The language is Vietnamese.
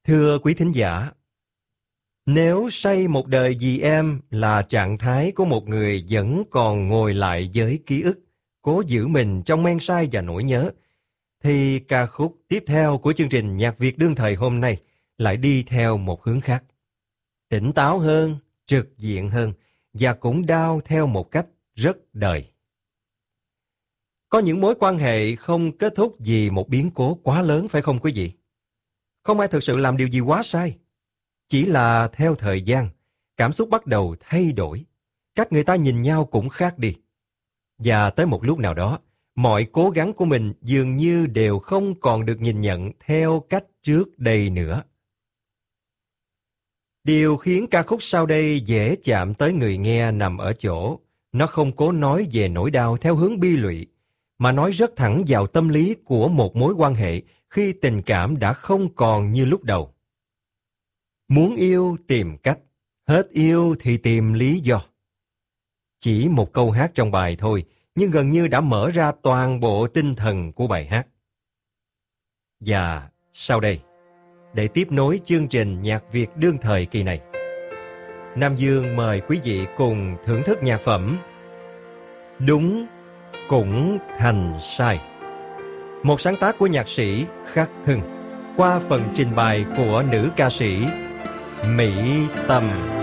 Thưa quý thính giả, nếu say một đời vì em là trạng thái của một người vẫn còn ngồi lại với ký ức, cố giữ mình trong men say và nỗi nhớ, thì ca khúc tiếp theo của chương trình Nhạc Việt đương thời hôm nay lại đi theo một hướng khác. Tỉnh táo hơn, trực diện hơn và cũng đau theo một cách rất đời. Có những mối quan hệ không kết thúc vì một biến cố quá lớn, phải không quý vị? Không ai thực sự làm điều gì quá sai. Chỉ là theo thời gian, cảm xúc bắt đầu thay đổi. Cách người ta nhìn nhau cũng khác đi. Và tới một lúc nào đó, mọi cố gắng của mình dường như đều không còn được nhìn nhận theo cách trước đây nữa. Điều khiến ca khúc sau đây dễ chạm tới người nghe nằm ở chỗ, nó không cố nói về nỗi đau theo hướng bi lụy, mà nói rất thẳng vào tâm lý của một mối quan hệ khi tình cảm đã không còn như lúc đầu. Muốn yêu tìm cách, hết yêu thì tìm lý do. Chỉ một câu hát trong bài thôi, nhưng gần như đã mở ra toàn bộ tinh thần của bài hát. Và sau đây, để tiếp nối chương trình Nhạc Việt đương thời kỳ này, Nam Dương mời quý vị cùng thưởng thức nhạc phẩm Đúng Cũng Thành Sai, một sáng tác của nhạc sĩ Khắc Hưng, qua phần trình bày của nữ ca sĩ Mỹ Tâm.